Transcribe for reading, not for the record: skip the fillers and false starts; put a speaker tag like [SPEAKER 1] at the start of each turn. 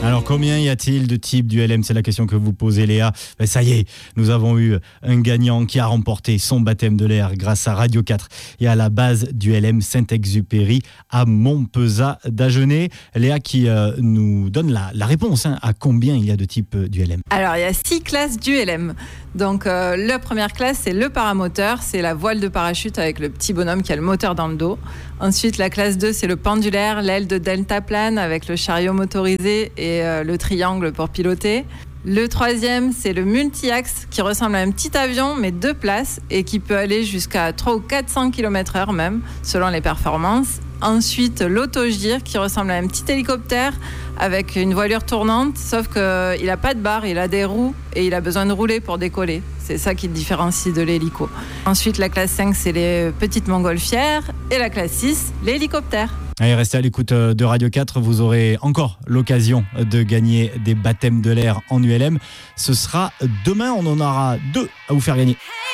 [SPEAKER 1] Alors combien y a-t-il de types d'ULM? C'est la question que vous posez, Léa. Ben, ça y est, nous avons eu un gagnant qui a remporté son baptême de l'air grâce à Radio 4 et à la base d'ULM Saint-Exupéry à Montpezat d'Agenais. Léa qui nous donne la réponse à combien il y a de types d'ULM.
[SPEAKER 2] Alors il y a 6 classes d'ULM. Donc la première classe, c'est le paramoteur, c'est la voile de parachute avec le petit bonhomme qui a le moteur dans le dos. Ensuite, la classe 2, c'est le pendulaire, l'aile de deltaplane avec le chariot motorisé et le triangle pour piloter. Le troisième, c'est le multi-axe qui ressemble à un petit avion, mais 2 places et qui peut aller jusqu'à 300 ou 400 km/h même, selon les performances. Ensuite, l'autogire qui ressemble à un petit hélicoptère avec une voilure tournante, sauf qu'il n'a pas de barre, il a des roues et il a besoin de rouler pour décoller. C'est ça qui le différencie de l'hélico. Ensuite, la classe 5, c'est les petites montgolfières et la classe 6, l'hélicoptère.
[SPEAKER 1] Allez, restez à l'écoute de Radio 4, vous aurez encore l'occasion de gagner des baptêmes de l'air en ULM. Ce sera demain, on en aura 2 à vous faire gagner.